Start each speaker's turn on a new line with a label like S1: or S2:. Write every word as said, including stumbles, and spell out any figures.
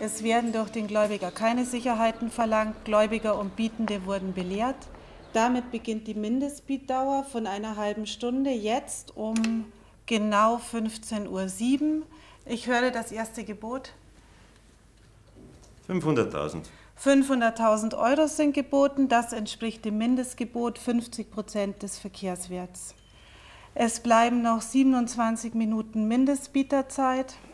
S1: Es werden durch den Gläubiger keine Sicherheiten verlangt. Gläubiger und Bietende wurden belehrt. Damit beginnt die Mindestbietdauer von einer halben Stunde, jetzt um genau fünfzehn Uhr sieben. Ich höre das erste Gebot.
S2: fünfhunderttausend.
S1: fünfhunderttausend Euro sind geboten. Das entspricht dem Mindestgebot fünfzig Prozent des Verkehrswerts. Es bleiben noch siebenundzwanzig Minuten Mindestbieterzeit.